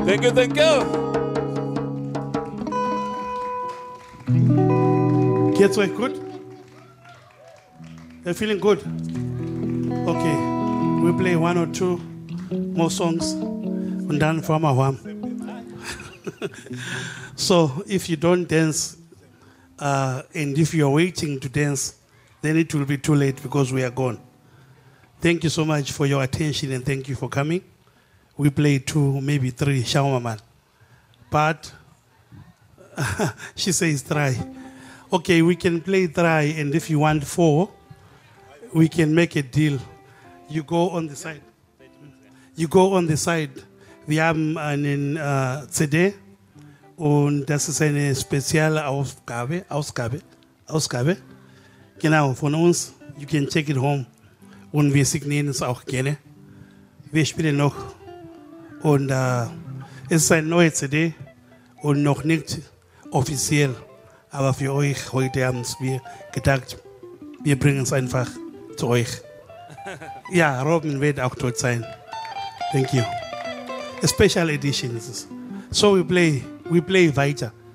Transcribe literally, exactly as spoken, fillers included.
Thank you, thank you. Geht's euch gut? You're feeling good? Okay, we play one or two more songs and then from our home. So if you don't dance, uh, and if you're waiting to dance, then it will be too late because we are gone. Thank you so much for your attention and thank you for coming. We play two, maybe three, Shawarma Man. But she says try. Okay, we can play try, and if you want four, we can make a deal. You go on the side. You go on the side. Wir haben einen uh, C D und das ist eine spezielle Ausgabe, Ausgabe, Ausgabe. Genau, von uns. You can take it home. Und wir signieren es auch gerne. Wir spielen noch. Und uh, es ist ein neuer C D und noch nicht offiziell. Aber für euch heute haben wir gedacht, wir bringen es einfach zu euch. Ja, Robin wird auch dort sein. Thank you. A special edition is this. So we play, we play weiter.